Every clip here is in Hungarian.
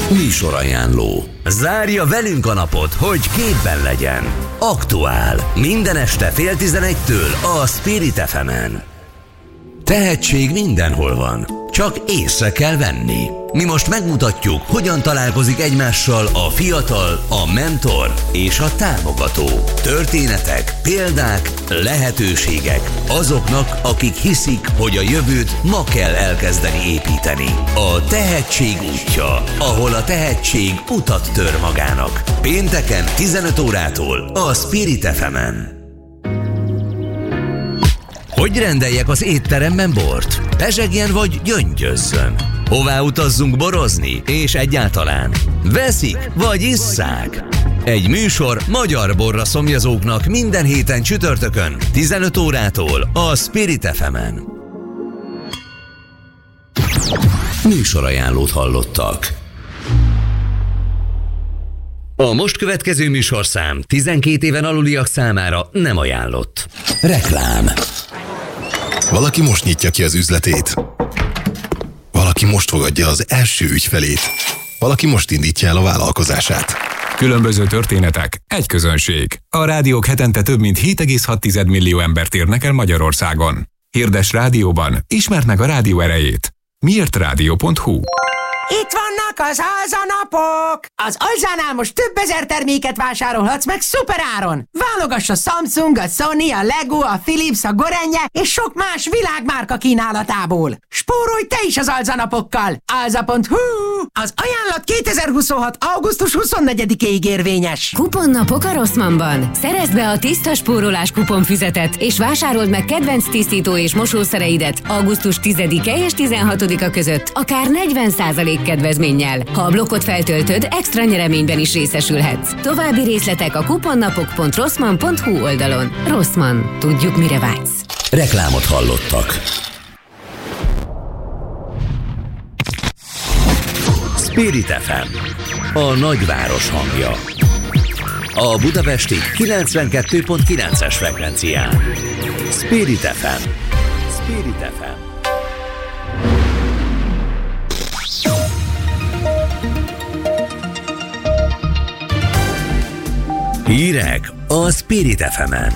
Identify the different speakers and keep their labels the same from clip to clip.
Speaker 1: Műsorajánló. Zárja velünk a napot, hogy képben legyen. Aktuál. Minden este 10:30-től a Spirit FM-en. Tehetség mindenhol van, csak észre kell venni. Mi most megmutatjuk, hogyan találkozik egymással a fiatal, a mentor és a támogató. Történetek, példák, lehetőségek azoknak, akik hiszik, hogy a jövőt ma kell elkezdeni építeni. A tehetség útja, ahol a tehetség utat tör magának. Pénteken 15 órától a Spirit FM-en. Hogy rendeljek az étteremben bort? Pezsegjen vagy gyöngyözzön? Hová utazzunk borozni? És egyáltalán veszik vagy isszák? Egy műsor magyar borra szomjazóknak minden héten csütörtökön 15 órától a Spirit FM-en. Műsorajánlót hallottak. A most következő műsorszám 12 éven aluliak számára nem ajánlott. Reklám.
Speaker 2: Valaki most nyitja ki az üzletét. Valaki most fogadja az első ügyfelét. Valaki most indítja el a vállalkozását.
Speaker 3: Különböző történetek, egy közönség. A rádiók hetente több mint 7,6 millió embert érnek el Magyarországon. Hirdess rádióban, ismerd meg a rádió erejét. miértradio.hu.
Speaker 4: Itt vannak az alzanapok! Az Alzánál most több ezer terméket vásárolhatsz meg szuperáron! Válogass a Samsung, a Sony, a Lego, a Philips, a Gorenje és sok más világmárka kínálatából! Spórolj te is az alzanapokkal! Alza.hu! Az ajánlat 2026. augusztus 24-ig érvényes!
Speaker 5: Kuponnapok a Rossmannban. Szerezd be a tiszta spórolás kuponfüzetet és vásárold meg kedvenc tisztító és mosószereidet augusztus 10-e és 16-a között akár 40% kedvezménnyel. Ha a blokkot feltöltöd, extra nyereményben is részesülhetsz. További részletek a kuponnapok.rossmann.hu oldalon. Rossmann. Tudjuk, mire vágysz.
Speaker 1: Reklámot hallottak. Spirit FM, a nagyváros hangja. A budapesti 92.9-es frekvencián. Spirit FM. Spirit FM. Hírek a Spirit FM-en.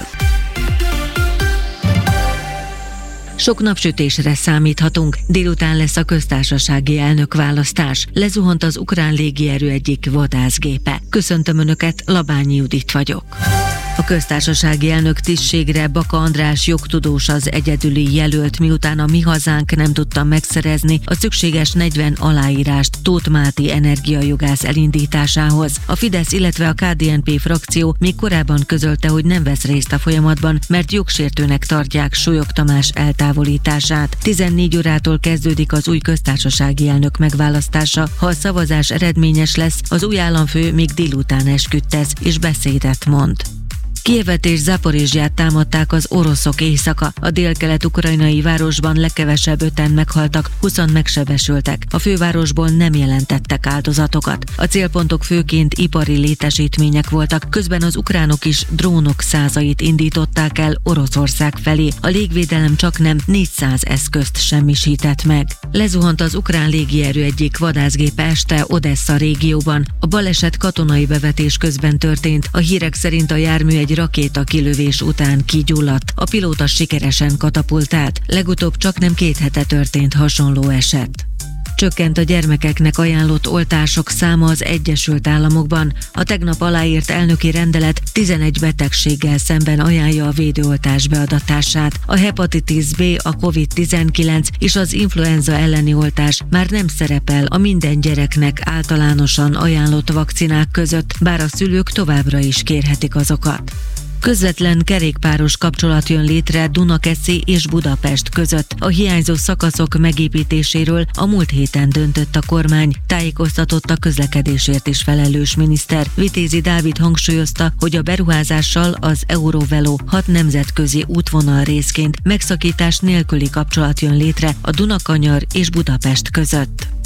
Speaker 6: Sok napsütésre számíthatunk, délután lesz a köztársasági elnökválasztás. Lezuhant az ukrán légierő egyik vadászgépe. Köszöntöm Önöket, Labányi Judit vagyok. A köztársasági elnök tisztségre Baka András jogtudós az egyedüli jelölt, miután a Mi Hazánk nem tudta megszerezni a szükséges 40 aláírást Tóth Máté energiajogász elindításához. A Fidesz, illetve a KDNP frakció még korábban közölte, hogy nem vesz részt a folyamatban, mert jogsértőnek tartják Súlyog Tamás eltávolítását. 14 órától kezdődik az új köztársasági elnök megválasztása. Ha a szavazás eredményes lesz, az új államfő még délután esküdtez és beszédet mond. Kijevet és Zaporizsját támadták az oroszok éjszaka. A délkelet-ukrajnai városban legkevesebb 5-en meghaltak, 20 megsebesültek. A fővárosból nem jelentettek áldozatokat. A célpontok főként ipari létesítmények voltak, közben az ukránok is drónok százait indították el Oroszország felé. A légvédelem csaknem 400 eszközt semmisített meg. Lezuhant az ukrán légierő egyik vadászgépe este Odessa régióban. A baleset katonai bevetés közben történt. A hírek szerint a jármű egy rakéta kilövés után kigyulladt. A pilóta sikeresen katapultált. Legutóbb csaknem 2 hete történt hasonló eset. Csökkent a gyermekeknek ajánlott oltások száma az Egyesült Államokban. A tegnap aláírt elnöki rendelet 11 betegséggel szemben ajánlja a védőoltás beadatását. A hepatitis B, a COVID-19 és az influenza elleni oltás már nem szerepel a minden gyereknek általánosan ajánlott vakcinák között, bár a szülők továbbra is kérhetik azokat. Közvetlen kerékpáros kapcsolat jön létre Dunakeszi és Budapest között. A hiányzó szakaszok megépítéséről a múlt héten döntött a kormány, tájékoztatott a közlekedésért is felelős miniszter. Vitézi Dávid hangsúlyozta, hogy a beruházással az Eurovelo 6 nemzetközi útvonal részként megszakítás nélküli kapcsolat jön létre a Dunakanyar és Budapest között.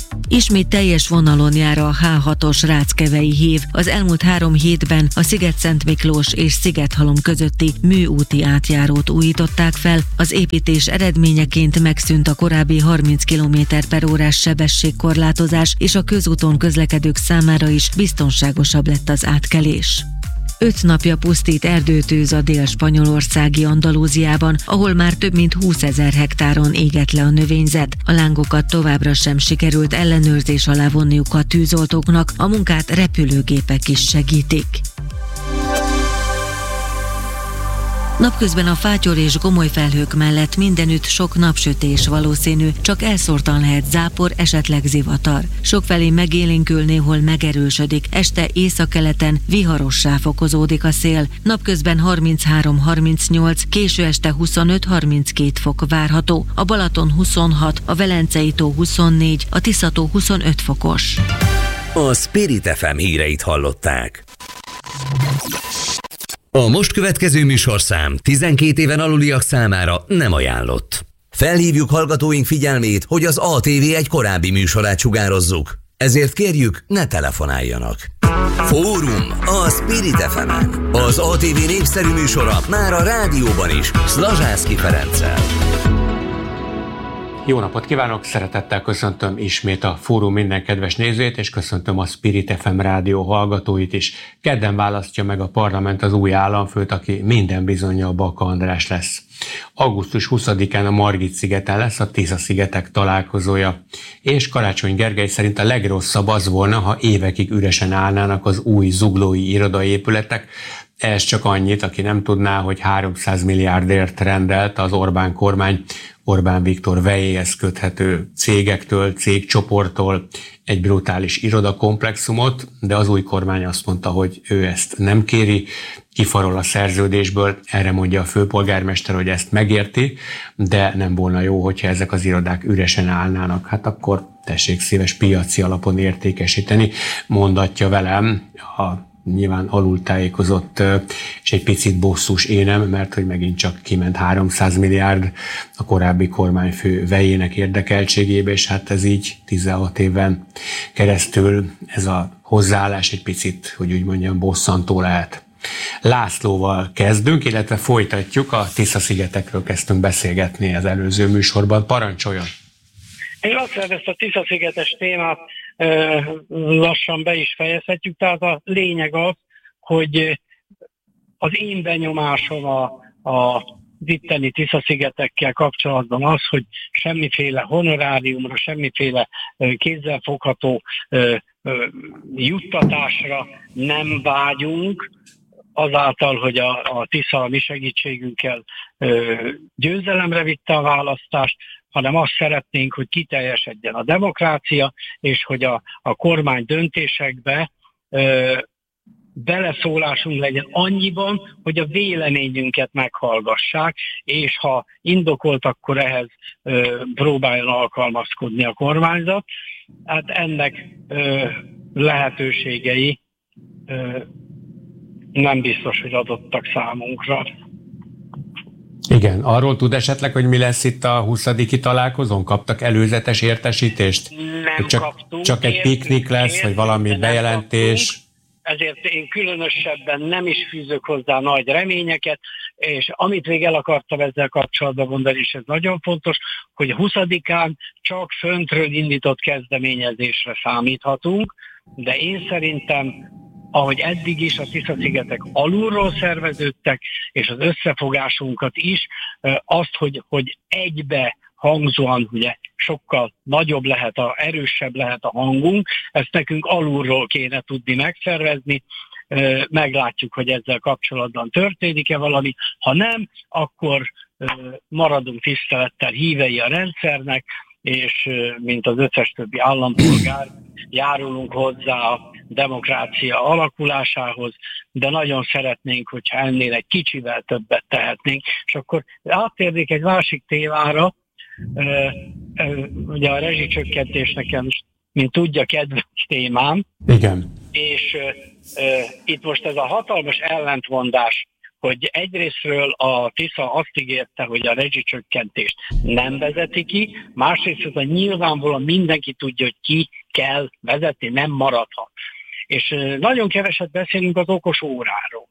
Speaker 6: Ismét teljes vonalon jár a H6-os Ráckevei hív. Az elmúlt 3 hétben a Sziget-Szent Miklós és Szigethalom közötti műúti átjárót újították fel. Az építés eredményeként megszűnt a korábbi 30 km/órás sebességkorlátozás, és a közúton közlekedők számára is biztonságosabb lett az átkelés. 5 napja pusztít erdőtűz a dél-spanyolországi Andalúziában, ahol már több mint 20 000 hektáron égett le a növényzet. A lángokat továbbra sem sikerült ellenőrzés alá vonniuk a tűzoltóknak, a munkát repülőgépek is segítik. Napközben a fátyor és gomoly felhők mellett mindenütt sok napsütés valószínű, csak elszórtan lehet zápor, esetleg zivatar. Sokfelé megélénkül, néhol megerősödik, este északkeleten viharossá fokozódik a szél. Napközben 33-38, késő este 25-32 fok várható, a Balaton 26, a Velencei tó 24, a Tisza tó 25 fokos.
Speaker 1: A Spirit FM híreit hallották. A most következő műsorszám 12 éven aluliak számára nem ajánlott. Felhívjuk hallgatóink figyelmét, hogy az ATV egy korábbi műsorát sugározzuk. Ezért kérjük, ne telefonáljanak. Fórum a Spirit FM-en. Az ATV népszerű műsora már a rádióban is, Szlazsászky Ferenccel.
Speaker 7: Jó napot kívánok, szeretettel köszöntöm ismét a Fórum minden kedves nézőjét, és köszöntöm a Spirit FM rádió hallgatóit is. Kedden választja meg a parlament az új államfőt, aki minden bizonnyal Baka András lesz. Augusztus 20-án a Margit-szigeten lesz a Tisza-szigetek találkozója, és Karácsony Gergely szerint a legrosszabb az volna, ha évekig üresen állnának az új zuglói irodaépületek. Ez csak annyit, aki nem tudná, hogy 300 milliárdért rendelt az Orbán kormány Orbán Viktor vejéhez köthető cégektől, cégcsoporttól egy brutális irodakomplexumot, de az új kormány azt mondta, hogy ő ezt nem kéri, kifarol a szerződésből, erre mondja a főpolgármester, hogy ezt megérti, de nem volna jó, hogyha ezek az irodák üresen állnának, hát akkor tessék szíves piaci alapon értékesíteni, mondatja velem a nyilván alultájékozott és egy picit bosszús énem, mert hogy megint csak kiment 300 milliárd a korábbi kormányfő vejének érdekeltségébe, és hát ez így 16 éven keresztül ez a hozzáállás egy picit, hogy úgy mondjam, bosszantó lehet. Lászlóval kezdünk, illetve folytatjuk, a Tisza-szigetekről kezdtünk beszélgetni az előző műsorban. Parancsoljon!
Speaker 8: Én azt hiszem, ezt a Tisza-szigetes témát lassan be is fejezhetjük, tehát a lényeg az, hogy az én benyomásom az itteni Tisza-szigetekkel kapcsolatban az, hogy semmiféle honoráriumra, semmiféle kézzelfogható juttatásra nem vágyunk, azáltal, hogy a Tisza a mi segítségünkkel győzelemre vitte a választást, hanem azt szeretnénk, hogy kiteljesedjen a demokrácia, és hogy a kormány döntésekbe beleszólásunk legyen annyiban, hogy a véleményünket meghallgassák, és ha indokolt, akkor ehhez próbáljon alkalmazkodni a kormányzat. Hát ennek lehetőségei nem biztos, hogy adottak számunkra.
Speaker 7: Igen, arról tud esetleg, hogy mi lesz itt a 20. találkozón? Kaptak előzetes értesítést?
Speaker 8: Nem kaptunk.
Speaker 7: Csak egy piknik lesz, vagy valami bejelentés?
Speaker 8: Ezért én különösebben nem is fűzök hozzá nagy reményeket, és amit még el akartam ezzel kapcsolatban mondani, és ez nagyon fontos, hogy a 20-án csak föntről indított kezdeményezésre számíthatunk, de én szerintem, ahogy eddig is a Tisza-szigetek alulról szerveződtek, és az összefogásunkat is, azt, hogy egybe hangzóan ugye sokkal nagyobb lehet, erősebb lehet a hangunk, ezt nekünk alulról kéne tudni megszervezni, meglátjuk, hogy ezzel kapcsolatban történik-e valami, ha nem, akkor maradunk tisztelettel hívei a rendszernek, és mint az összes többi állampolgár járulunk hozzá a demokrácia alakulásához, de nagyon szeretnénk, hogyha ennél egy kicsivel többet tehetnénk. És akkor áttérnék egy másik témára, ugye a rezsicsökkentés nekem, mint tudja, kedvenc témám.
Speaker 7: Igen.
Speaker 8: És itt most ez a hatalmas ellentmondás, hogy egyrésztről a Tisza azt ígérte, hogy a rezsicsökkentést nem vezeti ki, másrészt nyilvánvalóan mindenki tudja, hogy ki kell vezetni, nem maradhat. És nagyon keveset beszélünk az okos óráról.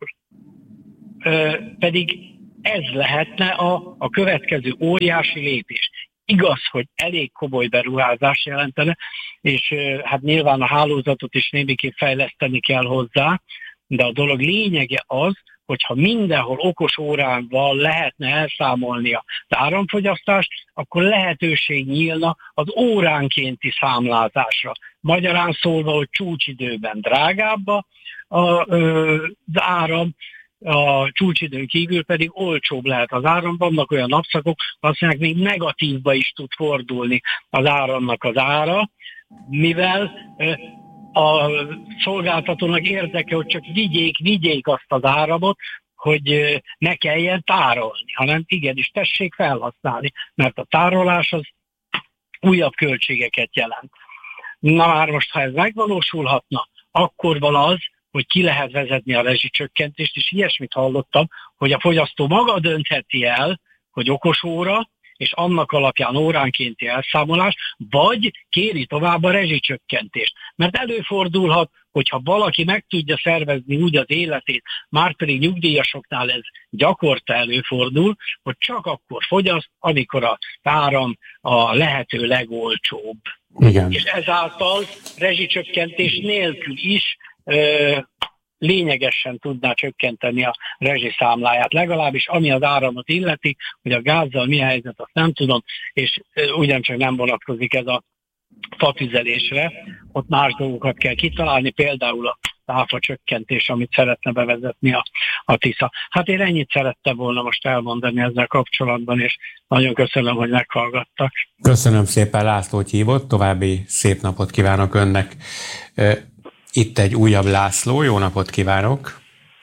Speaker 8: Pedig ez lehetne a következő óriási lépés. Igaz, hogy elég komoly beruházás jelentene, és hát nyilván a hálózatot is némiképp fejleszteni kell hozzá, de a dolog lényege az, hogyha mindenhol okos órával lehetne elszámolni az áramfogyasztást, akkor lehetőség nyílna az óránkénti számlázásra. Magyarán szólva, hogy csúcsidőben drágább az áram, a csúcsidőn kívül pedig olcsóbb lehet az áram. Vannak olyan napszakok, azt mondják, még negatívba is tud fordulni az áramnak az ára, mivel a szolgáltatónak érdeke, hogy csak vigyék azt az áramot, hogy ne kelljen tárolni, hanem igenis tessék felhasználni, mert a tárolás az újabb költségeket jelent. Na már most, ha ez megvalósulhatna, akkor van az, hogy ki lehet vezetni a rezsicsökkentést, és ilyesmit hallottam, hogy a fogyasztó maga döntheti el, hogy okos óra, és annak alapján óránkénti elszámolás, vagy kéri tovább a rezsicsökkentést. Mert előfordulhat, hogyha valaki meg tudja szervezni úgy az életét, márpedig nyugdíjasoknál ez gyakorta előfordul, hogy csak akkor fogyaszt, amikor az áram a lehető legolcsóbb.
Speaker 7: Igen.
Speaker 8: És ezáltal rezsicsökkentés nélkül is lényegesen tudná csökkenteni a rezsiszámláját. Legalábbis ami az áramot illeti, hogy a gázzal mi a helyzet, azt nem tudom, és ugyancsak nem vonatkozik ez a fatüzelésre. Ott más dolgokat kell kitalálni, például a áfa csökkentés, amit szeretne bevezetni a Tisza. Hát én ennyit szerettem volna most elmondani ezzel kapcsolatban, és nagyon köszönöm, hogy meghallgattak.
Speaker 7: Köszönöm szépen, Lászlót hívott, további szép napot kívánok önnek. Itt egy újabb László, jó napot kívánok!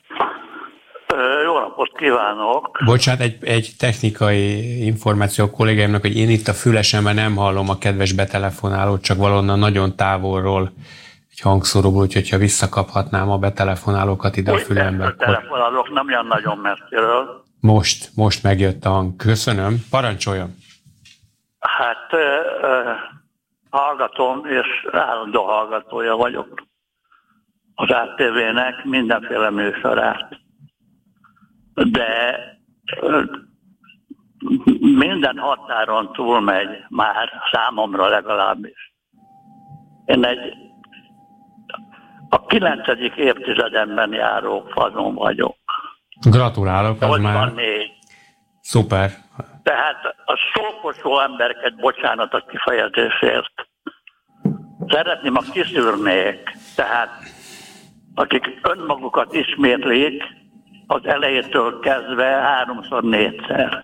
Speaker 9: Jó napot kívánok!
Speaker 7: Bocsánat, egy technikai információ a kollégáimnak, hogy én itt a fülesemben nem hallom a kedves betelefonálót, csak valonnan nagyon távolról egy hangszóróból, úgyhogy ha visszakaphatnám a betelefonálókat ide a fülembe.
Speaker 9: A telefonálók nem jön nagyon messziről.
Speaker 7: Most megjött a hang. Köszönöm. Parancsoljon!
Speaker 9: Hát hallgatom, és állandó hallgatója vagyok az ATV-nek, mindenféle műsorát. De minden határon túlmegy már, számomra legalábbis. Én a 9. évtizedemben járó fazon vagyok.
Speaker 7: Gratulálok, az már
Speaker 9: 84.
Speaker 7: Szuper.
Speaker 9: Tehát a szókosó embereket, bocsánat a kifejezésért, szeretném, ha kiszűrnék. Tehát akik önmagukat ismétlik az elejétől kezdve 3-4-szer.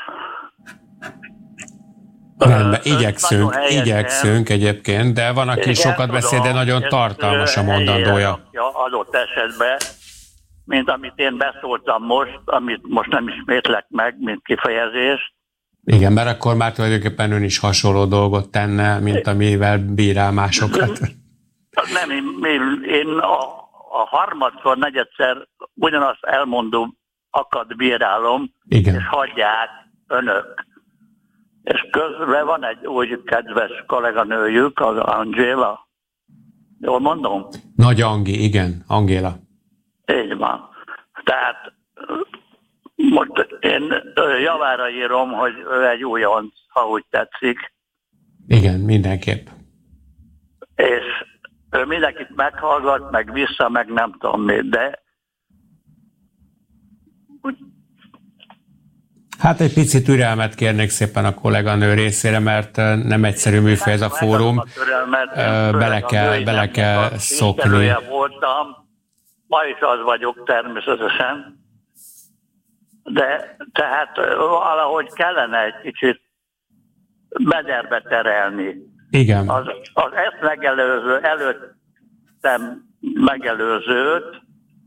Speaker 7: Rendben, igyekszünk egyébként, de van, aki sokat beszél, de nagyon tartalmas a mondandója.
Speaker 9: Adott esetben, mint amit én beszóltam most, amit most nem ismétlek meg, mint kifejezés.
Speaker 7: Igen, mert akkor már tulajdonképpen ön is hasonló dolgot tenne, mint amivel bírál másokat.
Speaker 9: Nem, én a harmadszor, negyedszer ugyanazt elmondom, bírálom,
Speaker 7: igen.
Speaker 9: És hagyják önök. És közben van egy új kedves kolléganőjük, az Angéla. Jól mondom?
Speaker 7: Nagy Angi, igen, Angéla.
Speaker 9: Így van. Tehát most én javára írom, hogy ő egy újonc, ha úgy tetszik.
Speaker 7: Igen, mindenképp.
Speaker 9: És ő mindenkit meghallgat, meg vissza, meg nem tudom mi, de
Speaker 7: hát egy picit türelmet kérnék szépen a kolléganő részére, mert nem egyszerű műfaj ez a fórum. Bele kell szokni.
Speaker 9: Voltam, ma is az vagyok természetesen, de tehát valahogy kellene egy kicsit mederbe terelni.
Speaker 7: Igen.
Speaker 9: Az ezt megelőzőt,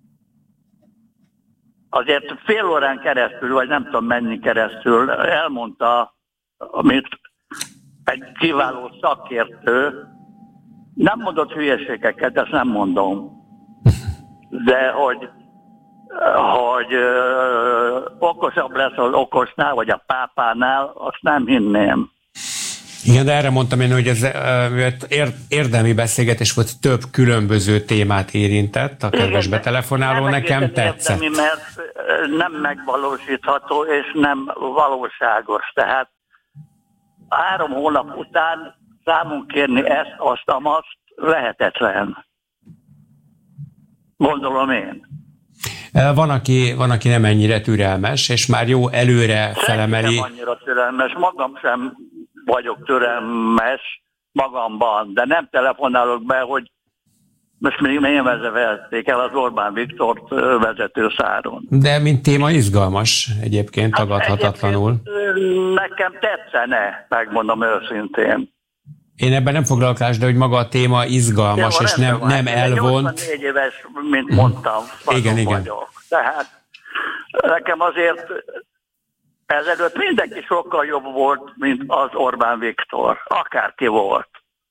Speaker 9: azért fél órán keresztül, vagy nem tudom mennyi keresztül elmondta, amit egy kiváló szakértő, nem mondott hülyeségeket, ezt nem mondom, de hogy hogy okosabb lesz az okosnál, vagy a pápánál, azt nem hinném.
Speaker 7: Igen, de erre mondtam én, hogy ez érdemi beszélgetés volt, több különböző témát érintett, a kedves betelefonáló, nekem tetszett.
Speaker 9: Érdemi, mert nem megvalósítható, és nem valóságos. Tehát 3 hónap után számunk kérni ezt, azt lehetetlen. Gondolom én.
Speaker 7: Van, aki nem ennyire türelmes, és már jó előre felemeli.
Speaker 9: Nem annyira türelmes, magam sem vagyok türelmes magamban, de nem telefonálok be, hogy most még én vezették el az Orbán Viktort vezetőszáron.
Speaker 7: De mint téma izgalmas egyébként, tagadhatatlanul.
Speaker 9: Egyébként nekem tetszene, megmondom őszintén.
Speaker 7: Én ebben nem foglalkozás, de hogy maga a téma izgalmas, és nem elvont.
Speaker 9: 84 éves, mint mondtam,
Speaker 7: igen.
Speaker 9: vagyok. Tehát nekem azért ezelőtt mindenki sokkal jobb volt, mint az Orbán Viktor. Akárki volt.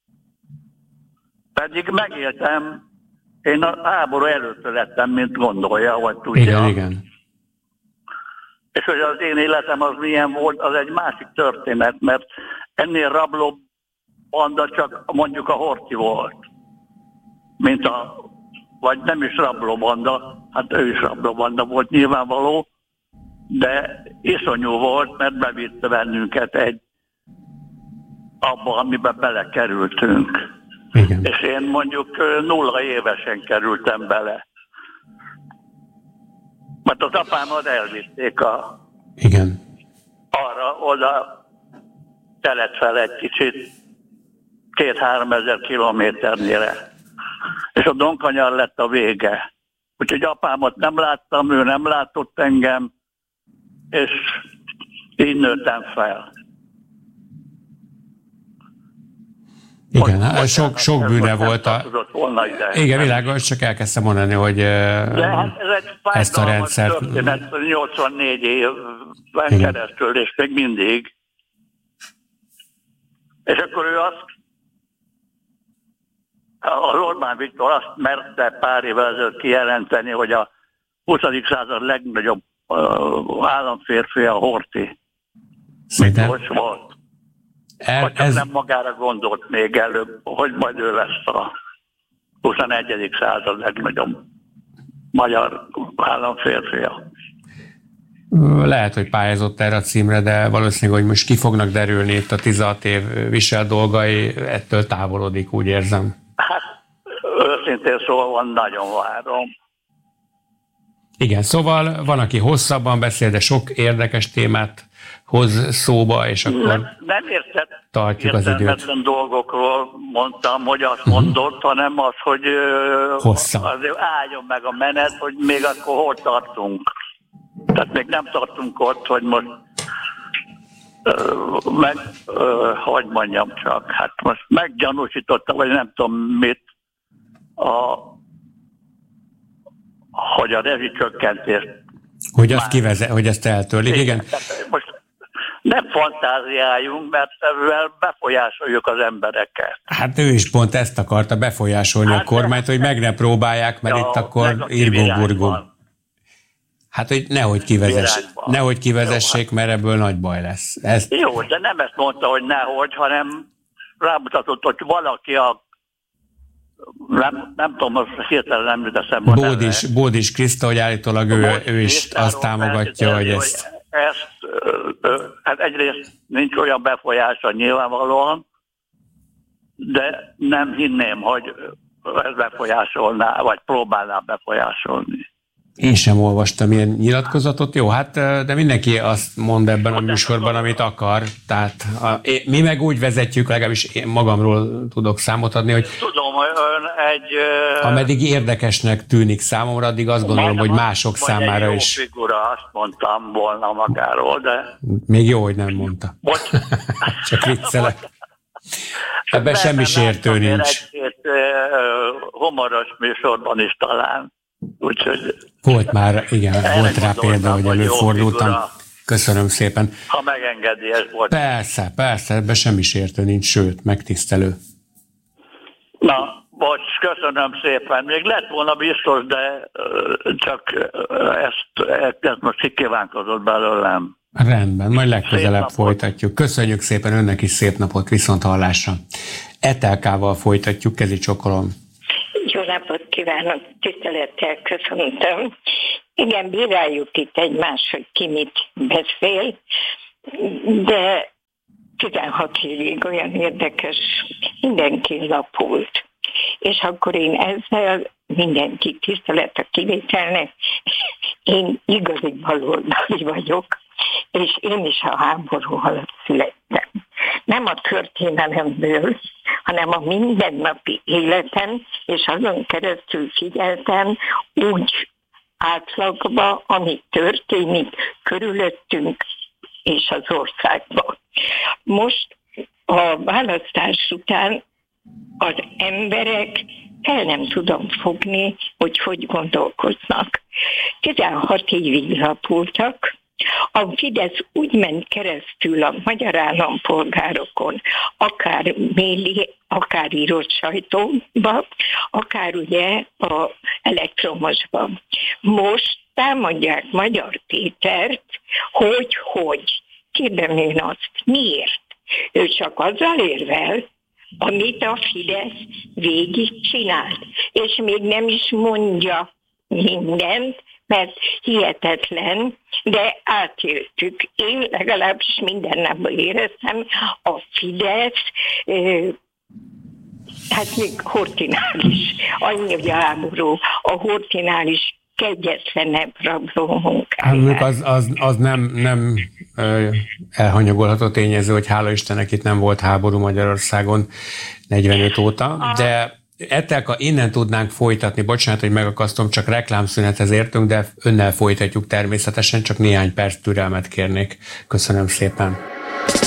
Speaker 9: Pedig megéltem, én a háború előtt lettem, mint gondolja, vagy tudja.
Speaker 7: Igen.
Speaker 9: És hogy az én életem az milyen volt, az egy másik történet, mert ennél rabló banda csak mondjuk a Horthy volt. Vagy nem is rablóbanda, hát ő is rablóbanda volt nyilvánvaló, de iszonyú volt, mert bevitte bennünket abba, amiben belekerültünk.
Speaker 7: Igen.
Speaker 9: És én mondjuk 0 évesen kerültem bele. Mert az apámat elvitték
Speaker 7: Igen.
Speaker 9: oda kelet fel egy kicsit, 2-3 ezer kilométernyire. És a Donkanyar lett a vége. Úgyhogy apámat nem láttam, ő nem látott engem, és így nőttem fel.
Speaker 7: Igen, sok bűne volt Igen, világos, csak elkezdtem mondani, hogy ezt a rendszert...
Speaker 9: 84 évben keresztül, és még mindig. És akkor ő az Orbán Viktor azt merte pár évvel ezelőtt kijelenteni, hogy a 20. század legnagyobb államférfi a Horthy. Miklós volt. Nem magára gondolt még előbb, hogy majd ő lesz a 21. század legnagyobb magyar államférfia.
Speaker 7: Lehet, hogy pályázott erre a címre, de valószínűleg, hogy most ki fognak derülni itt a 16 év visel dolgai, ettől távolodik, úgy érzem.
Speaker 9: Hát őszintén szóval nagyon várom.
Speaker 7: Igen, szóval van, aki hosszabban beszél, de sok érdekes témát hoz szóba, és akkor
Speaker 9: nem
Speaker 7: tartjuk az időt.
Speaker 9: Dolgokról mondtam, hogy azt mondott, hanem az, hogy azért álljon meg a menet, hogy még akkor hol tartunk. Tehát még nem tartunk ott, hogy most hogy mondjam csak, hát most meggyanúsítottam, vagy nem tudom mit, hogy a rezsicsökkentést
Speaker 7: hogy ezt eltörlik, igen.
Speaker 9: Most nem fantáziáljunk, mert ezzel befolyásoljuk az embereket.
Speaker 7: Hát ő is pont ezt akarta, befolyásolni a kormányt, hogy meg ne próbálják, mert itt akkor irgó-burgó. Hát, hogy nehogy kivezessék, mert ebből nagy baj lesz.
Speaker 9: Jó, de nem ezt mondta, hogy nehogy, hanem rámutatott, hogy valaki nem tudom, most hirtelen nem jut eszembe.
Speaker 7: Bódis Kriszta, hogy állítólag ő is azt támogatja, hogy ezt...
Speaker 9: Hát egyrészt nincs olyan befolyása nyilvánvalóan, de nem hinném, hogy ez befolyásolná, vagy próbálná befolyásolni.
Speaker 7: Én sem olvastam ilyen nyilatkozatot. Jó, hát de mindenki azt mond ebben a műsorban, amit akar. Tehát mi meg úgy vezetjük, legalábbis én magamról tudok számot adni, hogy
Speaker 9: tudom, ön
Speaker 7: ameddig érdekesnek tűnik számomra, addig azt gondolom, hogy mások számára is.
Speaker 9: Egy jó figura, azt mondtam volna magáról, de...
Speaker 7: Még jó, hogy nem mondta. Csak viccelek. Ebben semmi sértő nincs.
Speaker 9: Egy-két humoros műsorban is talán. Úgyhogy...
Speaker 7: Volt már, igen, volt rá példa, hogy előfordultam. Köszönöm szépen.
Speaker 9: Ha megengedi, ez volt.
Speaker 7: Persze, ebben semmi sértő nincs, sőt, megtisztelő.
Speaker 9: Na, köszönöm szépen. Még lett volna biztos, de csak ezt most kikívánkozott belőlem.
Speaker 7: Rendben, majd legközelebb folytatjuk. Köszönjük szépen önnek is, szép napot, viszont hallásra. Etelkával folytatjuk, kezi csokolom.
Speaker 10: Jó napot kívánok, tisztelettel köszöntöm. Igen, bíráljuk itt egymást, hogy ki mit beszél, de 16 évig olyan érdekes, mindenki lapult. És akkor én ezzel mindenki tisztelet a kivételnek, én igazi baloldali vagyok, és én is a háború alatt születtem. Nem a történelemből, hanem a mindennapi életem, és azon keresztül figyeltem úgy átlagba, ami történik körülöttünk és az országban. Most a választás után az emberek el nem tudom fogni, hogy gondolkoznak. 16 évig lapultak. A Fidesz úgy ment keresztül a magyar állampolgárokon, akár méli, akár írott sajtóba, akár ugye a elektromosban. Most támadják Magyar Pétert, hogy kérdem én azt, miért? Ő csak azzal érvel, amit a Fidesz végig csinál, és még nem is mondja mindent, mert hihetetlen, de átéltük. Én legalábbis minden napban éreztem, a Fidesz, hát még Hortynál is, annyi, hogy a háború, a Hortynál is kegyetlenebb rablómunkáját.
Speaker 7: Az nem elhanyagolható tényező, hogy hála Istennek itt nem volt háború Magyarországon 45 óta, de Etelka, innen tudnánk folytatni, bocsánat, hogy megakasztom, csak reklámszünethez értünk, de önnel folytatjuk természetesen, csak néhány perc türelmet kérnék. Köszönöm szépen.